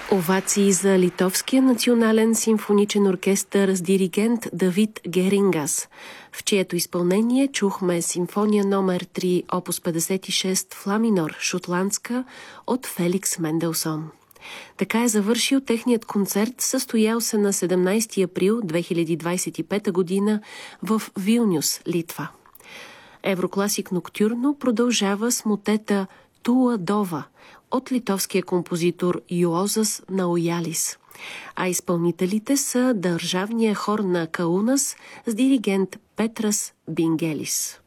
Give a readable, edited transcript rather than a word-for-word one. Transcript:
Овации за Литовския национален симфоничен оркестър с диригент Давид Герингас, в чието изпълнение чухме симфония номер 3, опус 56 Фла минор, шотландска, от Феликс Менделсон. Така е завършил техният концерт, състоял се на 17 април 2025 година в Вилнюс, Литва. Еврокласик Ноктюрно продължава с мотета Туа Дова от литовския композитор Юозас Науялис, а изпълнителите са държавния хор на Каунас с диригент Петрас Бингелис.